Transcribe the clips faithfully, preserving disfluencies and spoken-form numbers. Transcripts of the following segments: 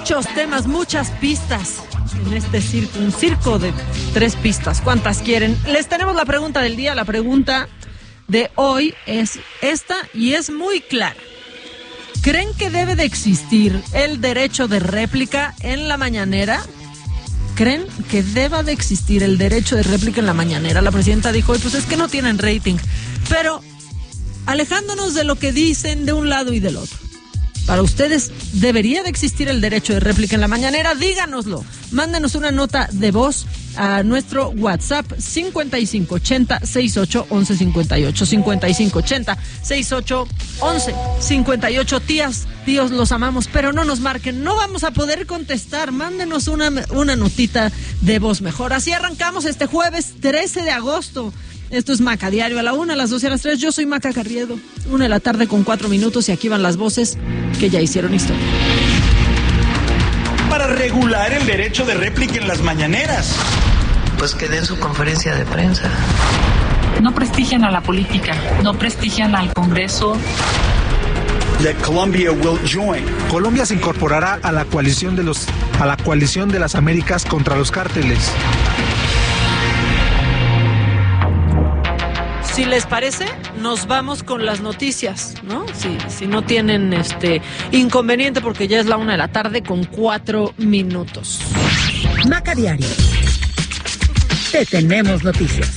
Muchos temas, muchas pistas en este circo, un circo de tres pistas. ¿Cuántas quieren? Les tenemos la pregunta del día. La pregunta de hoy es esta y es muy clara. ¿Creen que debe de existir el derecho de réplica en la mañanera? ¿Creen que deba de existir el derecho de réplica en la mañanera? La presidenta dijo, pues es que no tienen rating. Pero alejándonos de lo que dicen de un lado y del otro, para ustedes, ¿debería de existir el derecho de réplica en la mañanera? Díganoslo. Mándenos una nota de voz a nuestro WhatsApp cincuenta y cinco ochenta, sesenta y ocho, once cincuenta y ocho. cincuenta y cinco ochenta, sesenta y ocho, once cincuenta y ocho. Tías, tíos, los amamos, pero no nos marquen. No vamos a poder contestar. Mándenos una, una notita de voz mejor. Así arrancamos este jueves trece de agosto. Esto es Maca Diario, a la una, a las dos y a las tres. Yo soy Maca Carriedo. Una de la tarde con cuatro minutos y aquí van las voces que ya hicieron historia. Para regular el derecho de réplica en las mañaneras. Pues que den su conferencia de prensa. No prestigian a la política, no prestigian al Congreso. That Colombia will join. Colombia se incorporará a la coalición de los a la coalición de las Américas contra los cárteles. Si les parece, nos vamos con las noticias, ¿no? Si, si no tienen este inconveniente, porque ya es la una de la tarde con cuatro minutos. Maca Diario. Te tenemos noticias.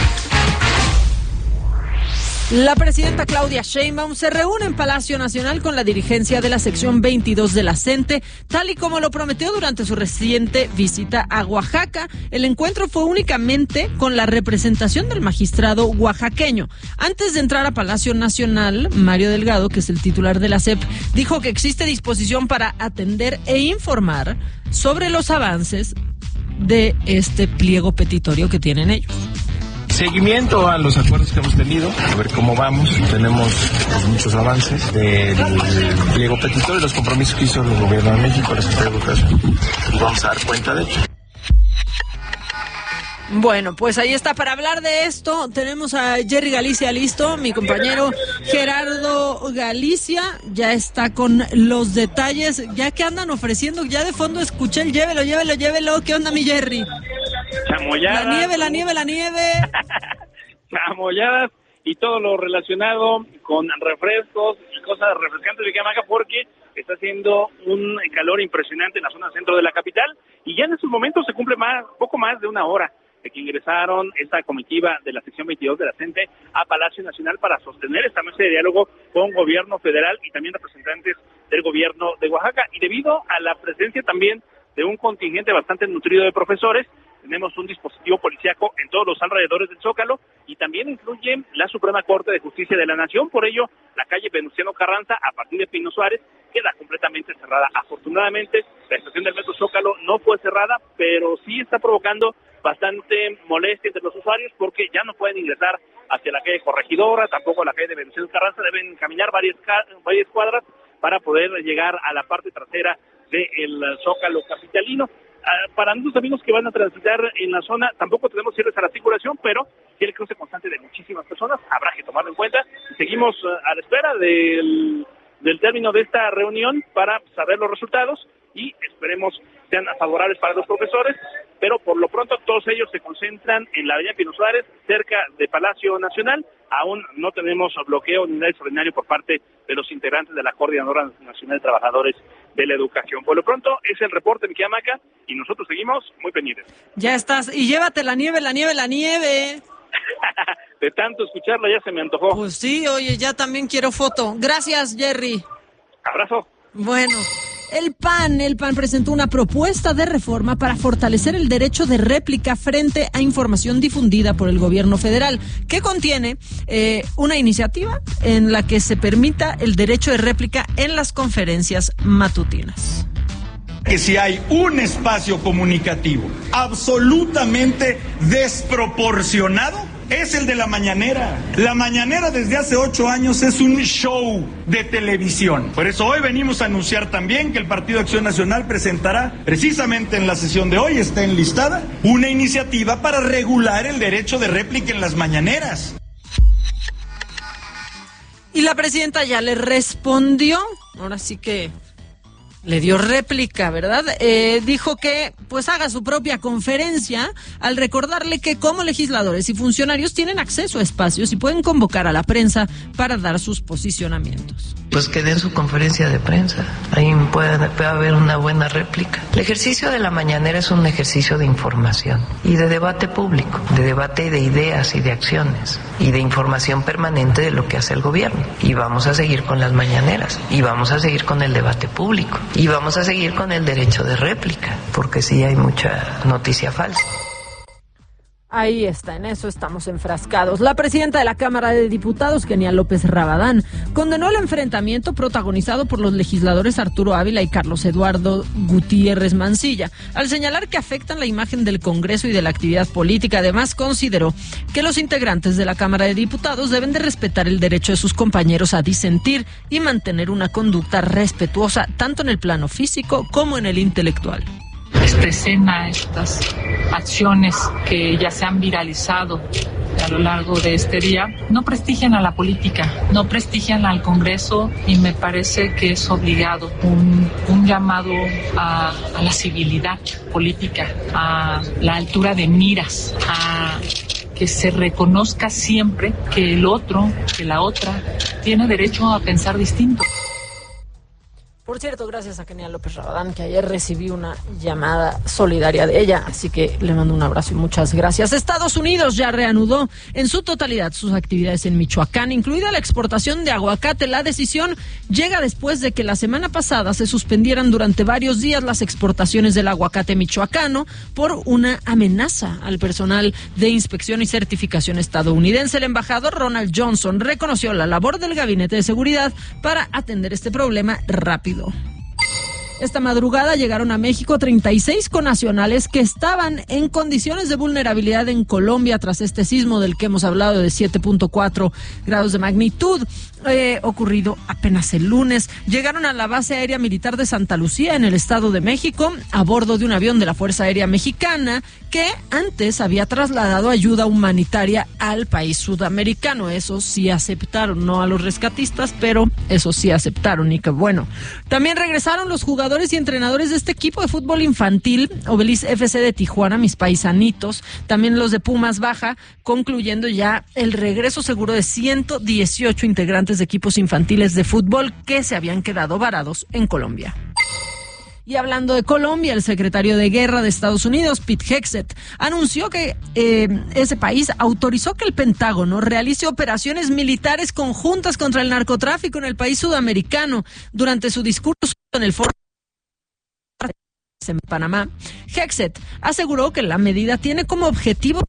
La presidenta Claudia Sheinbaum se reúne en Palacio Nacional con la dirigencia de la sección veintidós de la CENTE, tal y como lo prometió durante su reciente visita a Oaxaca. El encuentro fue únicamente con la representación del magistrado oaxaqueño. Antes de entrar a Palacio Nacional, Mario Delgado, que es el titular de la C E P, dijo que existe disposición para atender e informar sobre los avances de este pliego petitorio que tienen ellos. Seguimiento a los acuerdos que hemos tenido, a ver cómo vamos. Tenemos pues, muchos avances del pliego petitorio y los compromisos que hizo el gobierno de México, la Secretaría de Educación. Y vamos a dar cuenta de ello. Bueno, pues ahí está. Para hablar de esto, tenemos a Jerry Galicia listo. Mi compañero Gerardo Galicia ya está con los detalles. Ya que andan ofreciendo, ya de fondo escuché el llévelo, llévelo, llévelo. ¿Qué onda, mi Jerry? Chamoyadas. La nieve, la nieve, la nieve. Chamoyadas y todo lo relacionado con refrescos y cosas refrescantes de Camaca, porque está haciendo un calor impresionante en la zona centro de la capital y ya en estos momentos se cumple más, poco más de una hora de que ingresaron esta comitiva de la sección veintidós de la CENTE a Palacio Nacional para sostener esta mesa de diálogo con gobierno federal y también representantes del gobierno de Oaxaca. Y debido a la presencia también de un contingente bastante nutrido de profesores, tenemos un dispositivo policíaco en todos los alrededores del Zócalo y también incluye la Suprema Corte de Justicia de la Nación. Por ello, la calle Venustiano Carranza, a partir de Pino Suárez, queda completamente cerrada. Afortunadamente, la estación del metro Zócalo no fue cerrada, pero sí está provocando bastante molestia entre los usuarios porque ya no pueden ingresar hacia la calle Corregidora, tampoco a la calle de Venustiano Carranza, deben caminar varias, varias cuadras para poder llegar a la parte trasera del Zócalo capitalino. Uh, para nuestros amigos que van a transitar en la zona, tampoco tenemos cierres a la circulación, pero tiene cruce constante de muchísimas personas, habrá que tomarlo en cuenta. Seguimos uh, a la espera del, del término de esta reunión para saber los resultados y esperemos sean favorables para los profesores, pero por lo pronto todos ellos se concentran en la avenida Pino Suárez, cerca de Palacio Nacional. Aún no tenemos bloqueo ni nada extraordinario por parte de los integrantes de la Coordinadora Nacional de Trabajadores de la Educación. Por lo pronto es el reporte, mi querida Maca, y nosotros seguimos muy pendientes. Ya estás, y llévate la nieve, la nieve, la nieve. De tanto escucharla ya se me antojó. Pues sí, oye, ya también quiero foto. Gracias, Jerry. Abrazo. Bueno, el P A N, el P A N presentó una propuesta de reforma para fortalecer el derecho de réplica frente a información difundida por el gobierno federal, que contiene eh, una iniciativa en la que se permita el derecho de réplica en las conferencias matutinas. Que si hay un espacio comunicativo absolutamente desproporcionado, es el de la mañanera. La mañanera desde hace ocho años es un show de televisión. Por eso hoy venimos a anunciar también que el Partido Acción Nacional presentará, precisamente en la sesión de hoy, está enlistada, una iniciativa para regular el derecho de réplica en las mañaneras. Y la presidenta ya le respondió, ahora sí que le dio réplica, ¿verdad? Eh, dijo que pues haga su propia conferencia al recordarle que como legisladores y funcionarios tienen acceso a espacios y pueden convocar a la prensa para dar sus posicionamientos. Pues que den su conferencia de prensa, ahí puede, puede haber una buena réplica. El ejercicio de la mañanera es un ejercicio de información y de debate público, de debate de ideas y de acciones y de información permanente de lo que hace el gobierno. Y vamos a seguir con las mañaneras y vamos a seguir con el debate público y vamos a seguir con el derecho de réplica, porque sí hay mucha noticia falsa. Ahí está, en eso estamos enfrascados. La presidenta de la Cámara de Diputados, Kenia López Rabadán, condenó el enfrentamiento protagonizado por los legisladores Arturo Ávila y Carlos Eduardo Gutiérrez Mancilla, al señalar que afectan la imagen del Congreso y de la actividad política. Además, consideró que los integrantes de la Cámara de Diputados deben de respetar el derecho de sus compañeros a disentir y mantener una conducta respetuosa, tanto en el plano físico como en el intelectual. Esta escena, estas acciones que ya se han viralizado a lo largo de este día, no prestigian a la política, no prestigian al Congreso y me parece que es obligado un, un llamado a, a la civilidad política, a la altura de miras, a que se reconozca siempre que el otro, que la otra, tiene derecho a pensar distinto. Por cierto, gracias a Kenia López Rabadán, que ayer recibí una llamada solidaria de ella, así que le mando un abrazo y muchas gracias. Estados Unidos ya reanudó en su totalidad sus actividades en Michoacán, incluida la exportación de aguacate. La decisión llega después de que la semana pasada se suspendieran durante varios días las exportaciones del aguacate michoacano por una amenaza al personal de inspección y certificación estadounidense. El embajador Ronald Johnson reconoció la labor del Gabinete de Seguridad para atender este problema rápido. Esta madrugada llegaron a México treinta y seis connacionales que estaban en condiciones de vulnerabilidad en Colombia tras este sismo del que hemos hablado de siete punto cuatro grados de magnitud, eh, ocurrido apenas el lunes. Llegaron a la base aérea militar de Santa Lucía en el Estado de México a bordo de un avión de la Fuerza Aérea Mexicana que antes había trasladado ayuda humanitaria al país sudamericano. Eso sí aceptaron, no a los rescatistas, pero eso sí aceptaron y qué bueno. También regresaron los jugadores y entrenadores de este equipo de fútbol infantil, Obelis F C de Tijuana, mis paisanitos, también los de Pumas Baja, concluyendo ya el regreso seguro de ciento dieciocho integrantes de equipos infantiles de fútbol que se habían quedado varados en Colombia. Y hablando de Colombia, el secretario de Guerra de Estados Unidos, Pete Hegseth, anunció que eh, ese país autorizó que el Pentágono realice operaciones militares conjuntas contra el narcotráfico en el país sudamericano. Durante su discurso en el foro en Panamá, Hegseth aseguró que la medida tiene como objetivo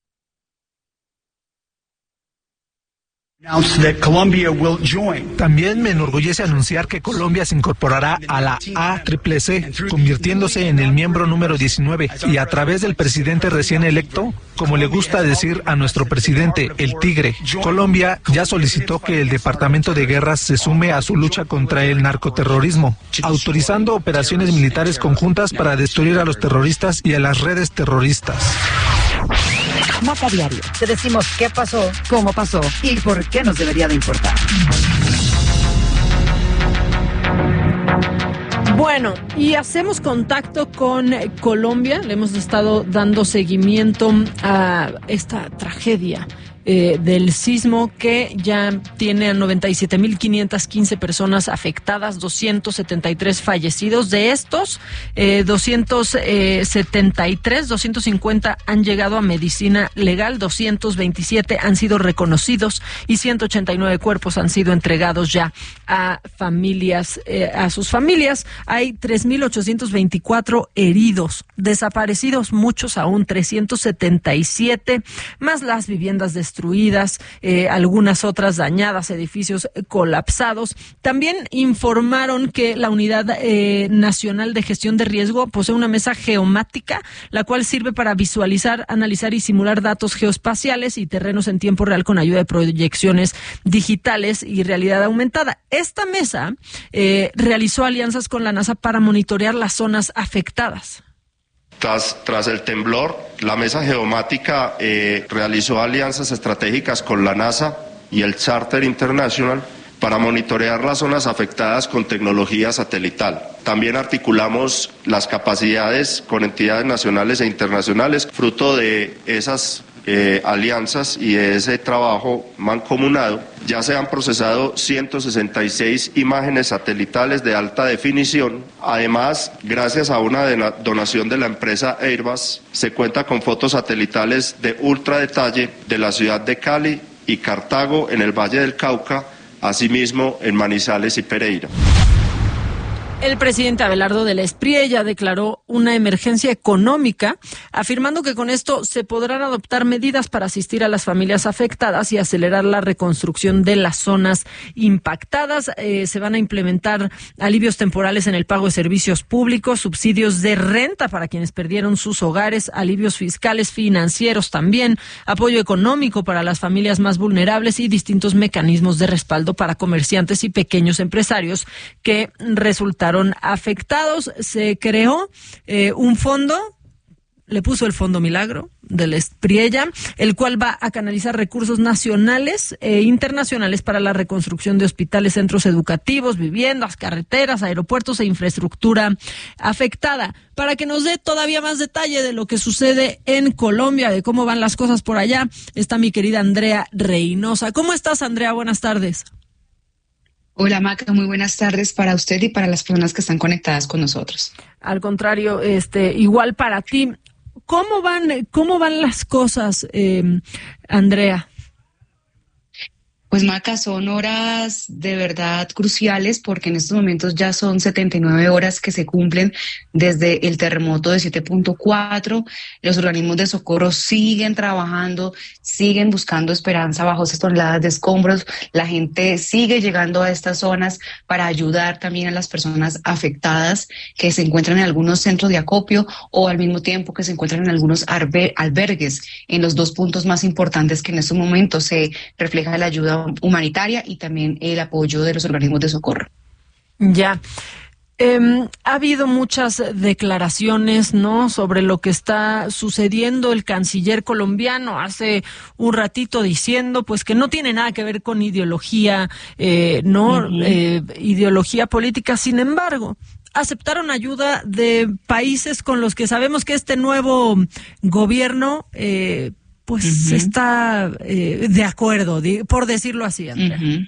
También me enorgullece anunciar que Colombia se incorporará a la A C C C, convirtiéndose en el miembro número diecinueve, y a través del presidente recién electo, como le gusta decir a nuestro presidente, el Tigre, Colombia ya solicitó que el Departamento de Guerra se sume a su lucha contra el narcoterrorismo, autorizando operaciones militares conjuntas para destruir a los terroristas y a las redes terroristas. Maca Diario. Te decimos qué pasó, cómo pasó y por qué nos debería de importar. Bueno, y hacemos contacto con Colombia. Le hemos estado dando seguimiento a esta tragedia Eh, del sismo que ya tiene a noventa y siete mil quinientas quince personas afectadas, doscientos setenta y tres fallecidos. De estos, eh, doscientos setenta y tres, doscientos cincuenta han llegado a medicina legal, doscientos veintisiete han sido reconocidos y ciento ochenta y nueve cuerpos han sido entregados ya a familias, eh, a sus familias. Hay tres mil ochocientos veinticuatro heridos, desaparecidos muchos aún, trescientos setenta y siete, más las viviendas destruidas. destruidas, eh, algunas otras dañadas, edificios colapsados. También informaron que la Unidad eh, Nacional de Gestión de Riesgo posee una mesa geomática, la cual sirve para visualizar, analizar y simular datos geoespaciales y terrenos en tiempo real con ayuda de proyecciones digitales y realidad aumentada. Esta mesa eh, realizó alianzas con la NASA para monitorear las zonas afectadas. Tras, tras el temblor, la mesa geomática eh, realizó alianzas estratégicas con la NASA y el Charter International para monitorear las zonas afectadas con tecnología satelital. También articulamos las capacidades con entidades nacionales e internacionales, fruto de esas eh, alianzas y de ese trabajo mancomunado. Ya se han procesado ciento sesenta y seis imágenes satelitales de alta definición. Además, gracias a una donación de la empresa Airbus, se cuenta con fotos satelitales de ultra detalle de la ciudad de Cali y Cartago en el Valle del Cauca, asimismo en Manizales y Pereira. El presidente Abelardo de la Espriella declaró una emergencia económica, afirmando que con esto se podrán adoptar medidas para asistir a las familias afectadas y acelerar la reconstrucción de las zonas impactadas. Eh, se van a implementar alivios temporales en el pago de servicios públicos, subsidios de renta para quienes perdieron sus hogares, alivios fiscales, financieros también, apoyo económico para las familias más vulnerables y distintos mecanismos de respaldo para comerciantes y pequeños empresarios que resultaron afectados. Se creó eh, un fondo, le puso el Fondo Milagro de la Espriella, el cual va a canalizar recursos nacionales e internacionales para la reconstrucción de hospitales, centros educativos, viviendas, carreteras, aeropuertos e infraestructura afectada. Para que nos dé todavía más detalle de lo que sucede en Colombia, de cómo van las cosas por allá, está mi querida Andrea Reynosa. ¿Cómo estás, Andrea? Buenas tardes. Hola, Maca, muy buenas tardes para usted y para las personas que están conectadas con nosotros. Al contrario, este, igual para ti. ¿Cómo van, cómo van las cosas, eh, Andrea? Pues, Maca, son horas de verdad cruciales porque en estos momentos ya son setenta y nueve horas que se cumplen desde el terremoto de siete punto cuatro. Los organismos de socorro siguen trabajando, siguen buscando esperanza bajo esas toneladas de escombros. La gente sigue llegando a estas zonas para ayudar también a las personas afectadas que se encuentran en algunos centros de acopio o al mismo tiempo que se encuentran en algunos albergues en los dos puntos más importantes que en estos momentos se refleja la ayuda humanitaria y también el apoyo de los organismos de socorro. Ya. Eh, ha habido muchas declaraciones, ¿no?, sobre lo que está sucediendo. El canciller colombiano hace un ratito diciendo, pues, que no tiene nada que ver con ideología, eh, no, uh-huh. eh, ideología política. Sin embargo, aceptaron ayuda de países con los que sabemos que este nuevo gobierno eh, pues uh-huh. está eh, de acuerdo, de, por decirlo así, Andrea. Uh-huh.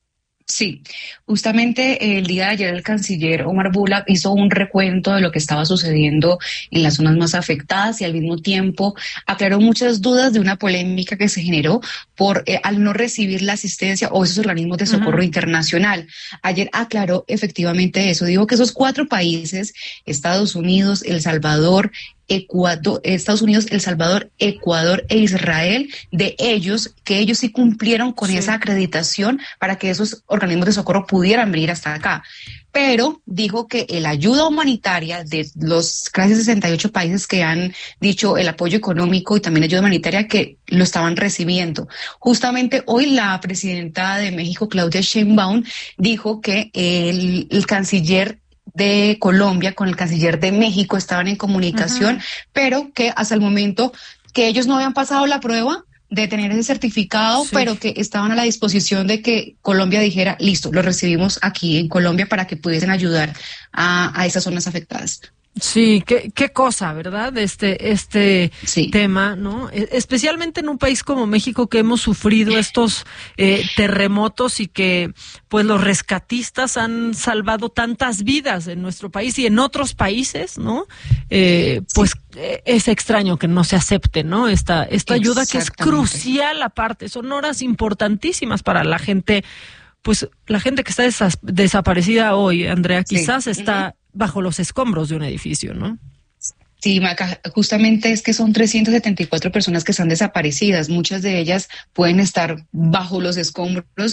Sí, justamente el día de ayer el canciller Omar Bula hizo un recuento de lo que estaba sucediendo en las zonas más afectadas y al mismo tiempo aclaró muchas dudas de una polémica que se generó por eh, al no recibir la asistencia o esos organismos de socorro uh-huh. internacional. Ayer aclaró efectivamente eso, dijo que esos cuatro países, Estados Unidos, El Salvador, Ecuador, Estados Unidos, El Salvador, Ecuador e Israel, de ellos, que ellos sí cumplieron con sí. esa acreditación para que esos organismos de socorro pudieran venir hasta acá. Pero dijo que la ayuda humanitaria de los casi sesenta y ocho países que han dicho el apoyo económico y también ayuda humanitaria que lo estaban recibiendo. Justamente hoy la presidenta de México, Claudia Sheinbaum, dijo que el, el canciller de Colombia con el canciller de México estaban en comunicación, uh-huh. pero que hasta el momento que ellos no habían pasado la prueba de tener ese certificado, sí. pero que estaban a la disposición de que Colombia dijera, listo, lo recibimos aquí en Colombia para que pudiesen ayudar a, a esas zonas afectadas. Sí, qué, qué cosa, ¿verdad? Este, este sí. tema, ¿no? Especialmente en un país como México que hemos sufrido estos eh, terremotos y que, pues, los rescatistas han salvado tantas vidas en nuestro país y en otros países, ¿no? Eh, pues sí. es extraño que no se acepte, ¿no? Esta, esta ayuda que es crucial aparte, son horas importantísimas para la gente, pues, la gente que está desas- desaparecida hoy, Andrea, quizás sí. está uh-huh. bajo los escombros de un edificio, ¿no? Sí, Maca, justamente es que son trescientas setenta y cuatro personas que están desaparecidas. Muchas de ellas pueden estar bajo los escombros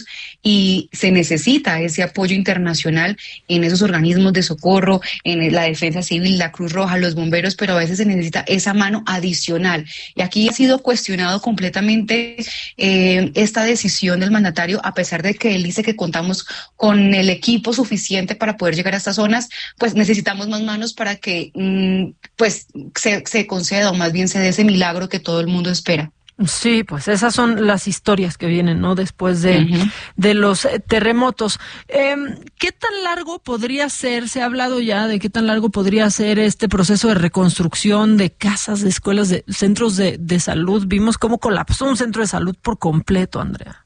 y se necesita ese apoyo internacional en esos organismos de socorro, en la Defensa Civil, la Cruz Roja, los bomberos, pero a veces se necesita esa mano adicional. Y aquí ha sido cuestionado completamente eh, esta decisión del mandatario, a pesar de que él dice que contamos con el equipo suficiente para poder llegar a estas zonas, pues necesitamos más manos para que, mmm, pues, Se, se conceda o más bien se dé ese milagro que todo el mundo espera. Sí, pues esas son las historias que vienen, ¿no? Después de, uh-huh. de los terremotos. Eh, ¿Qué tan largo podría ser, se ha hablado ya de qué tan largo podría ser este proceso de reconstrucción de casas, de escuelas, de centros de, de salud? Vimos cómo colapsó un centro de salud por completo, Andrea.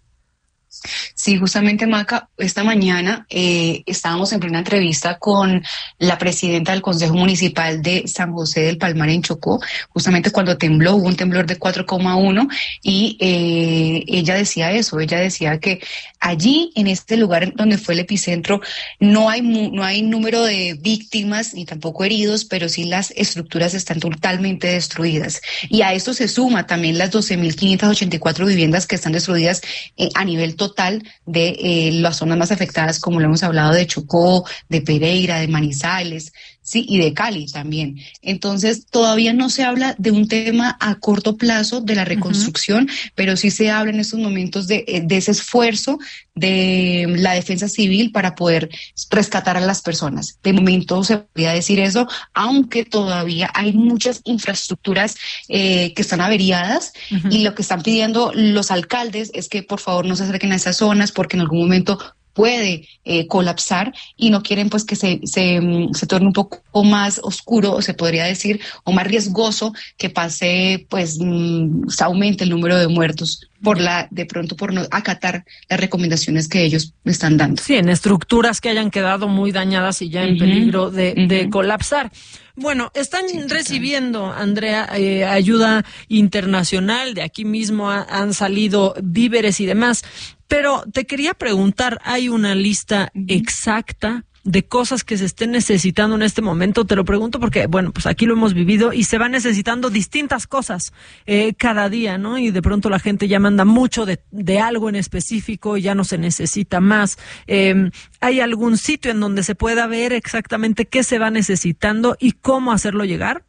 Sí, justamente, Maca, esta mañana eh, estábamos en plena entrevista con la presidenta del Consejo Municipal de San José del Palmar en Chocó, justamente cuando tembló, hubo un temblor de cuatro coma uno y eh, ella decía eso, ella decía que allí, en este lugar donde fue el epicentro, no hay, no hay número de víctimas ni tampoco heridos, pero sí las estructuras están totalmente destruidas. Y a esto se suma también las doce mil quinientas ochenta y cuatro viviendas que están destruidas eh, a nivel total de eh, las zonas más afectadas, como lo hemos hablado, de Chocó, de Pereira, de Manizales, sí, y de Cali también. Entonces, todavía no se habla de un tema a corto plazo de la reconstrucción, uh-huh. pero sí se habla en estos momentos de, de ese esfuerzo de la defensa civil para poder rescatar a las personas. De momento se podría decir eso, aunque todavía hay muchas infraestructuras eh, que están averiadas, uh-huh. y lo que están pidiendo los alcaldes es que por favor no se acerquen a esas zonas porque en algún momento puede eh, colapsar y no quieren pues que se, se, se torne un poco más oscuro, o se podría decir, o más riesgoso que pase, pues mmm, se aumente el número de muertos por la, de pronto por no acatar las recomendaciones que ellos están dando. Sí, en estructuras que hayan quedado muy dañadas y ya en uh-huh. peligro de, uh-huh. de colapsar. Bueno, están sí, recibiendo, Andrea, eh, ayuda internacional, de aquí mismo ha, han salido víveres y demás, pero te quería preguntar, ¿hay una lista exacta de cosas que se estén necesitando en este momento? Te lo pregunto porque, bueno, pues aquí lo hemos vivido y se van necesitando distintas cosas eh, cada día, ¿no? Y de pronto la gente ya manda mucho de, de algo en específico y ya no se necesita más. Eh, ¿Hay algún sitio en donde se pueda ver exactamente qué se va necesitando y cómo hacerlo llegar?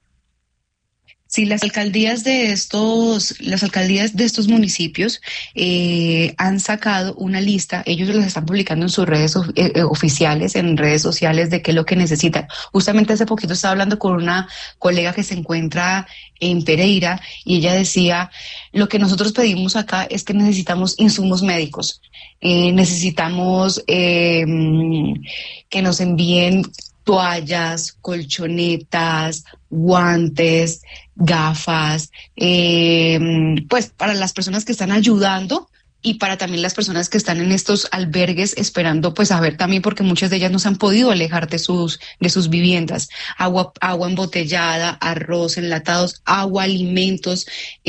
Sí, las alcaldías de estos, las alcaldías de estos municipios eh, han sacado una lista, ellos los están publicando en sus redes eh, oficiales, en redes sociales, de qué es lo que necesitan. Justamente hace poquito estaba hablando con una colega que se encuentra en Pereira y ella decía, lo que nosotros pedimos acá es que necesitamos insumos médicos, eh, necesitamos eh, que nos envíen toallas, colchonetas, guantes, gafas, eh, pues para las personas que están ayudando y para también las personas que están en estos albergues esperando pues a ver también, porque muchas de ellas no se han podido alejar de sus de sus viviendas. Agua, agua embotellada, arroz, enlatados, agua, alimentos,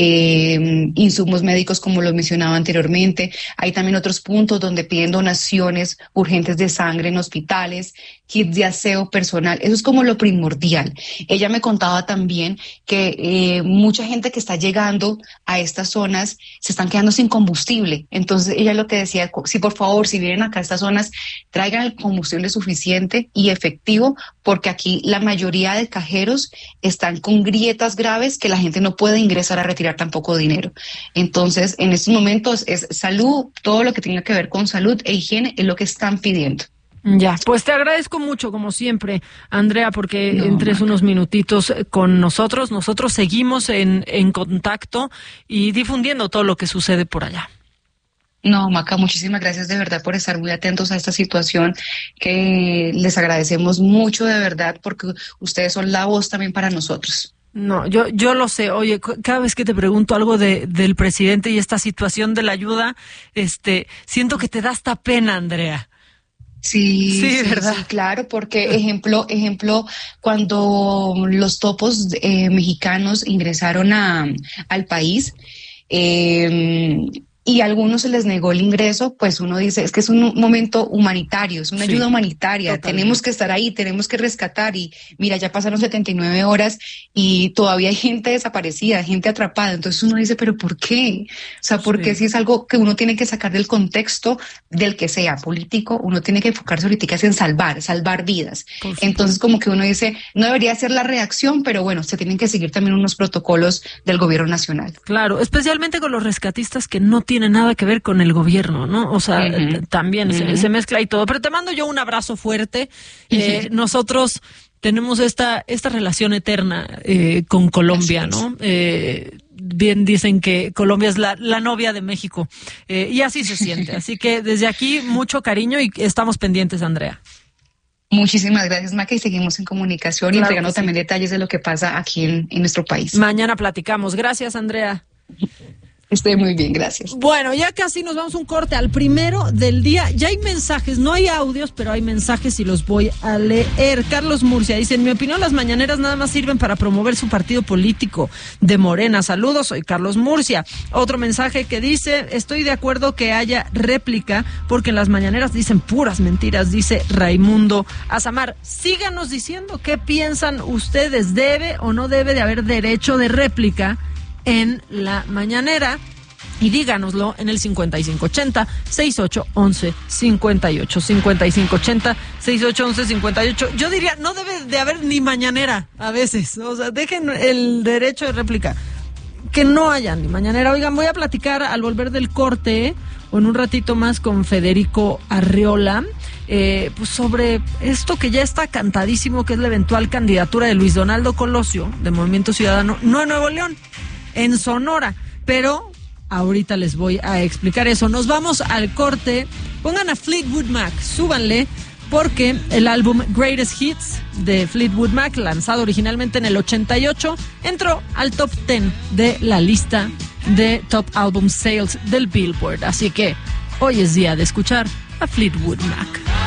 eh, insumos médicos como lo mencionaba anteriormente. Hay también otros puntos donde piden donaciones urgentes de sangre en hospitales, kits de aseo personal. Eso es como lo primordial. Ella me contaba también que eh, mucha gente que está llegando a estas zonas se están quedando sin combustible. Entonces ella lo que decía, si por favor, si vienen acá a estas zonas, traigan el combustible suficiente y efectivo, porque aquí la mayoría de cajeros están con grietas graves que la gente no puede ingresar a retirar tampoco dinero. Entonces, en estos momentos es salud, todo lo que tenga que ver con salud e higiene es lo que están pidiendo. Ya, pues te agradezco mucho, como siempre, Andrea, porque no, entres unos minutitos con nosotros. Nosotros seguimos en, en contacto y difundiendo todo lo que sucede por allá. No, Maca, muchísimas gracias de verdad por estar muy atentos a esta situación, que les agradecemos mucho de verdad porque ustedes son la voz también para nosotros. No, yo yo lo sé. Oye, cada vez que te pregunto algo de del presidente y esta situación de la ayuda, este, siento que te da hasta pena, Andrea. Sí, sí, sí, ¿verdad? Sí, claro, porque ejemplo, ejemplo, cuando los topos eh, mexicanos ingresaron a al país, eh, y a algunos se les negó el ingreso, pues uno dice, es que es un momento humanitario, es una sí, ayuda humanitaria, totalmente. Tenemos que estar ahí, tenemos que rescatar, y mira, ya pasaron setenta y nueve horas y todavía hay gente desaparecida, gente atrapada, entonces uno dice, pero ¿por qué? O sea, porque sí. si es algo que uno tiene que sacar del contexto del que sea político, uno tiene que enfocarse ahorita en salvar, salvar vidas. Entonces como que uno dice, no debería ser la reacción, pero bueno, se tienen que seguir también unos protocolos del gobierno nacional. Claro, especialmente con los rescatistas que no tienen tiene nada que ver con el gobierno, ¿no? O sea, uh-huh. también uh-huh. se, se mezcla y todo. Pero te mando yo un abrazo fuerte. Eh, uh-huh. Nosotros tenemos esta esta relación eterna eh, con Colombia, ¿no? Eh, bien dicen que Colombia es la, la novia de México, eh, y así se siente. Así que desde aquí, mucho cariño y estamos pendientes, Andrea. Muchísimas gracias, Maca, y seguimos en comunicación claro y entregando sí. también detalles de lo que pasa aquí en, en nuestro país. Mañana platicamos. Gracias, Andrea. Estoy muy bien, gracias. Bueno, ya casi nos vamos un corte al primero del día. Ya hay mensajes, no hay audios, pero hay mensajes y los voy a leer. Carlos Murcia dice, en mi opinión las mañaneras nada más sirven para promover su partido político de Morena. Saludos, soy Carlos Murcia. Otro mensaje que dice, estoy de acuerdo que haya réplica porque en las mañaneras dicen puras mentiras, dice Raimundo Azamar. Síganos diciendo qué piensan ustedes, ¿debe o no debe de haber derecho de réplica en la mañanera? Y díganoslo en el cincuenta y cinco ochenta, sesenta y ocho once cincuenta y ocho, cincuenta y cinco ochenta, sesenta y ocho once cincuenta y ocho. Yo diría, no debe de haber ni mañanera a veces, o sea, dejen el derecho de réplica, que no haya ni mañanera. Oigan, voy a platicar al volver del corte o en un ratito más con Federico Arreola, eh, pues sobre esto que ya está cantadísimo, que es la eventual candidatura de Luis Donaldo Colosio, de Movimiento Ciudadano, no en Nuevo León, en Sonora, pero ahorita les voy a explicar eso. Nos vamos al corte. Pongan a Fleetwood Mac, súbanle, porque el álbum Greatest Hits de Fleetwood Mac, lanzado originalmente en el ochenta y ocho, entró al top diez de la lista de Top Album Sales del Billboard. Así que hoy es día de escuchar a Fleetwood Mac.